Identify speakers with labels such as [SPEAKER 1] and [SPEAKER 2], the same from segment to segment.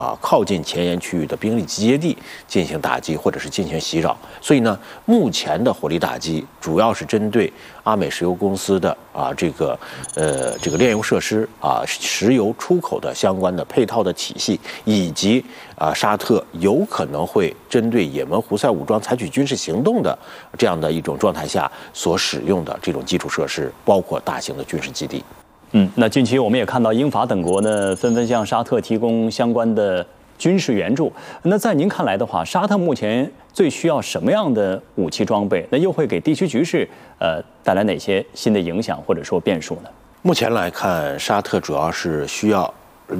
[SPEAKER 1] 靠近前沿区域的兵力集结地进行打击，或者是进行袭扰。所以呢，目前的火力打击主要是针对阿美石油公司的这个炼油设施石油出口的相关的配套的体系，以及沙特有可能会针对也门胡塞武装采取军事行动的这样的一种状态下所使用的这种基础设施，包括大型的军事基地。
[SPEAKER 2] 那近期我们也看到英法等国呢纷纷向沙特提供相关的军事援助。那在您看来的话，沙特目前最需要什么样的武器装备？那又会给地区局势带来哪些新的影响或者说变数呢？
[SPEAKER 1] 目前来看，沙特主要是需要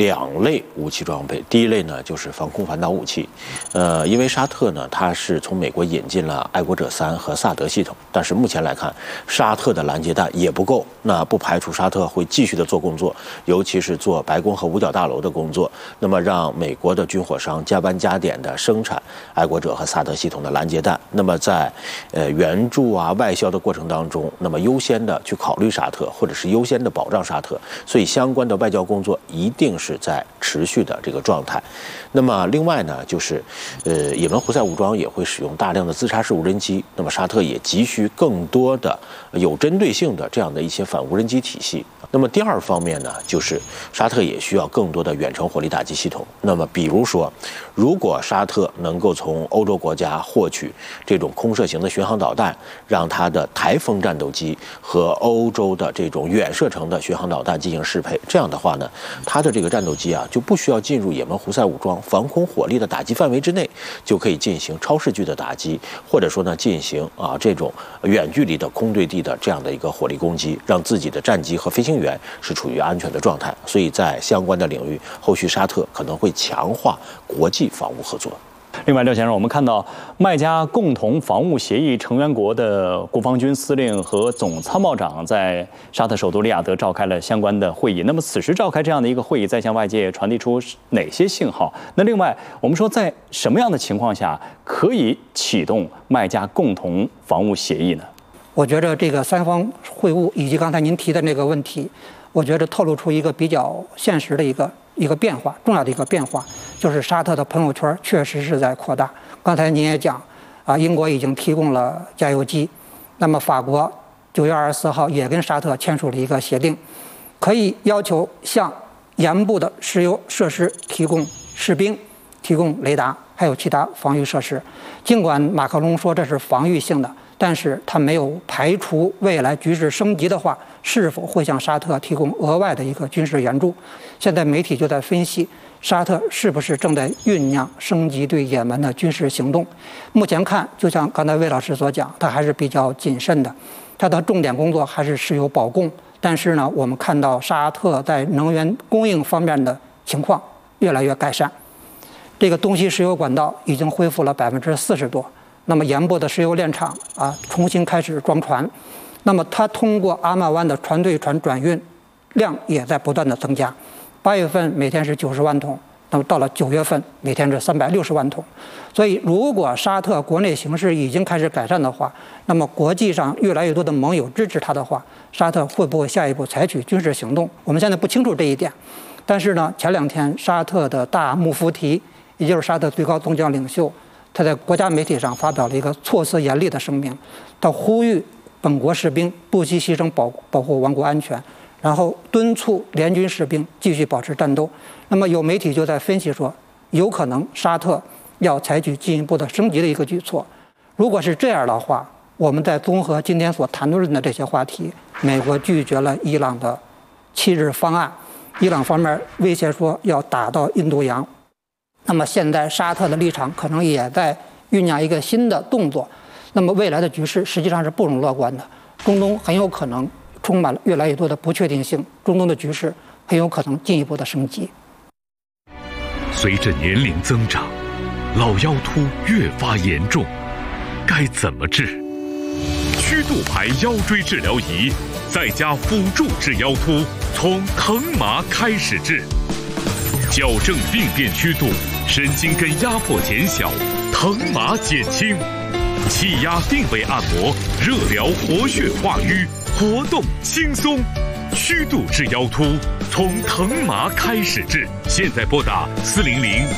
[SPEAKER 1] 2类武器装备。第一类呢，就是防空反导武器。因为沙特呢，它是从美国引进了爱国者3和萨德系统，但是目前来看，沙特的拦截弹也不够。那不排除沙特会继续的做工作，尤其是做白宫和五角大楼的工作。那么让美国的军火商加班加点的生产爱国者和萨德系统的拦截弹。那么在援助外销的过程当中，那么优先的去考虑沙特，或者是优先的保障沙特。所以相关的外交工作一定是在持续的这个状态。那么另外呢，就是也门胡塞武装也会使用大量的自杀式无人机，那么沙特也急需更多的有针对性的这样的一些反无人机体系。那么第二方面呢，就是沙特也需要更多的远程火力打击系统。那么比如说，如果沙特能够从欧洲国家获取这种空射型的巡航导弹，让它的台风战斗机和欧洲的这种远射程的巡航导弹进行适配，这样的话呢，它的这个战斗机就不需要进入也门胡塞武装防空火力的打击范围之内，就可以进行超视距的打击，或者说呢进行这种远距离的空对地的这样的一个火力攻击，让自己的战机和飞行员是处于安全的状态。所以在相关的领域，后续沙特可能会强化国际防务合作。
[SPEAKER 2] 另外，廖先生，我们看到麦加共同防务协议成员国的国防军司令和总参谋长在沙特首都利雅得召开了相关的会议。那么，此时召开这样的一个会议，在向外界传递出哪些信号？那另外，我们说在什么样的情况下可以启动麦加共同防务协议呢？
[SPEAKER 3] 我觉得这个三方会晤以及刚才您提的那个问题，我觉得透露出一个比较现实的一个变化，重要的一个变化，就是沙特的朋友圈确实是在扩大。刚才您也讲，英国已经提供了加油机，那么法国9月24号也跟沙特签署了一个协定，可以要求向沿部的石油设施提供士兵、提供雷达，还有其他防御设施。尽管马克龙说这是防御性的，但是他没有排除未来局势升级的话，是否会向沙特提供额外的一个军事援助。现在媒体就在分析，沙特是不是正在酝酿升级对也门的军事行动。目前看，就像刚才魏老师所讲，他还是比较谨慎的，他的重点工作还是石油保供。但是呢，我们看到沙特在能源供应方面的情况越来越改善，这个东西石油管道已经恢复了40%多。那么沿部的石油炼厂重新开始装船，那么它通过阿曼湾的船对船转运量也在不断的增加。8月份每天是90万桶，那么到了9月份每天是360万桶。所以如果沙特国内形势已经开始改善的话，那么国际上越来越多的盟友支持它的话，沙特会不会下一步采取军事行动，我们现在不清楚这一点。但是呢，前2天沙特的大穆夫提，也就是沙特最高宗教领袖，他在国家媒体上发表了一个措辞严厉的声明，他呼吁本国士兵不惜牺牲保护亡国安全，然后敦促联军士兵继续保持战斗。那么有媒体就在分析说，有可能沙特要采取进一步的升级的一个举措。如果是这样的话，我们在综合今天所谈论的这些话题，美国拒绝了伊朗的7日方案，伊朗方面威胁说要打到印度洋。那么现在沙特的立场可能也在酝酿一个新的动作，那么未来的局势实际上是不容乐观的，中东很有可能充满了越来越多的不确定性，中东的局势很有可能进一步的升级。
[SPEAKER 4] 随着年龄增长，老腰突越发严重，该怎么治？曲度牌腰椎治疗仪再加辅助治腰突，从疼麻开始治，矫正病变曲度，神经根压迫减小，疼麻减轻，气压定位按摩，热疗活血化瘀，活动轻松。曲度治腰突，从疼麻开始治。现在拨打400